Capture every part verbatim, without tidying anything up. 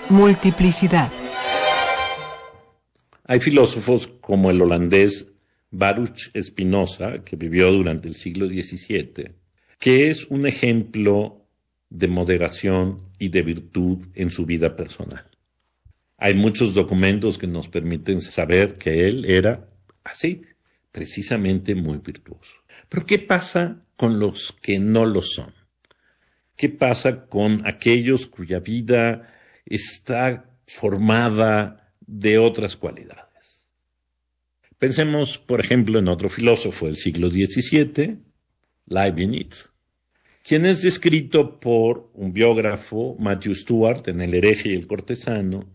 multiplicidad. Hay filósofos como el holandés Baruch Spinoza, que vivió durante el siglo diecisiete, que es un ejemplo de moderación y de virtud en su vida personal. Hay muchos documentos que nos permiten saber que él era así, precisamente muy virtuoso. Pero ¿qué pasa con los que no lo son? ¿Qué pasa con aquellos cuya vida está formada de otras cualidades? Pensemos, por ejemplo, en otro filósofo del siglo diecisiete, Leibniz, quien es descrito por un biógrafo, Matthew Stewart, en El hereje y el cortesano,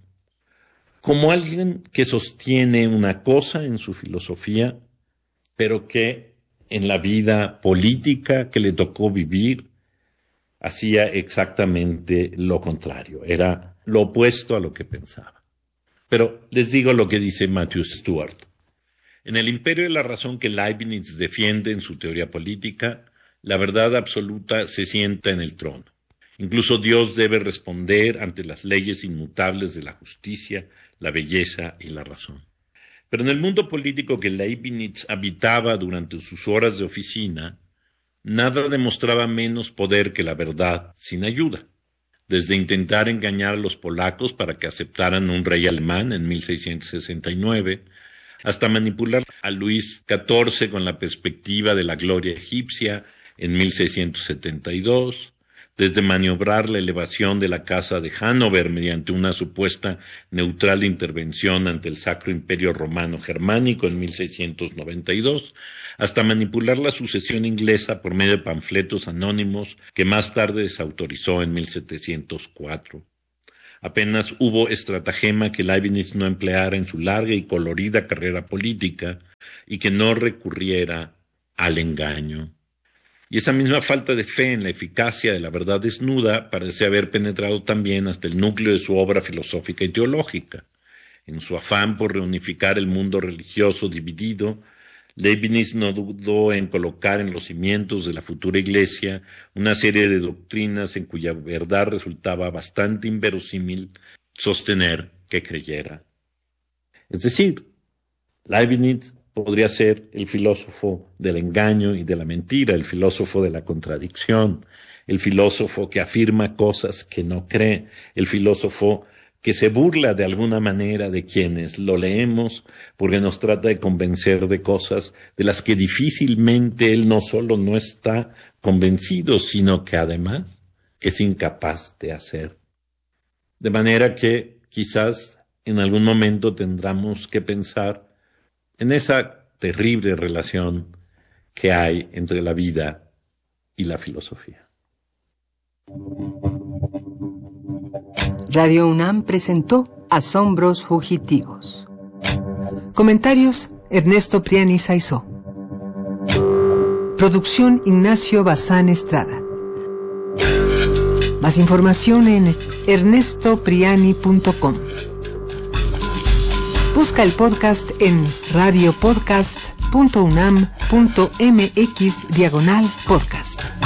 como alguien que sostiene una cosa en su filosofía, pero que en la vida política que le tocó vivir hacía exactamente lo contrario, era lo opuesto a lo que pensaba. Pero les digo lo que dice Matthew Stewart. En el imperio de la razón que Leibniz defiende en su teoría política, la verdad absoluta se sienta en el trono. Incluso Dios debe responder ante las leyes inmutables de la justicia, la belleza y la razón. Pero en el mundo político que Leibniz habitaba durante sus horas de oficina, nada demostraba menos poder que la verdad sin ayuda. Desde intentar engañar a los polacos para que aceptaran un rey alemán en mil seiscientos sesenta y nueve, hasta manipular a Luis catorce con la perspectiva de la gloria egipcia en mil seiscientos setenta y dos, desde maniobrar la elevación de la Casa de Hannover mediante una supuesta neutral intervención ante el Sacro Imperio Romano Germánico en mil seiscientos noventa y dos, hasta manipular la sucesión inglesa por medio de panfletos anónimos que más tarde desautorizó en mil setecientos cuatro. Apenas hubo estratagema que Leibniz no empleara en su larga y colorida carrera política y que no recurriera al engaño. Y esa misma falta de fe en la eficacia de la verdad desnuda parece haber penetrado también hasta el núcleo de su obra filosófica y teológica. En su afán por reunificar el mundo religioso dividido, Leibniz no dudó en colocar en los cimientos de la futura Iglesia una serie de doctrinas en cuya verdad resultaba bastante inverosímil sostener que creyera. Es decir, Leibniz podría ser el filósofo del engaño y de la mentira, el filósofo de la contradicción, el filósofo que afirma cosas que no cree, el filósofo que se burla de alguna manera de quienes lo leemos porque nos trata de convencer de cosas de las que difícilmente él no solo no está convencido, sino que además es incapaz de hacer. De manera que quizás en algún momento tendremos que pensar en esa terrible relación que hay entre la vida y la filosofía. Radio UNAM presentó Asombros Fugitivos. Comentarios: Ernesto Priani Saizó. Producción: Ignacio Bazán Estrada. Más información en ernesto priani punto com. Busca el podcast en radiopodcast punto unam punto mx diagonal podcast.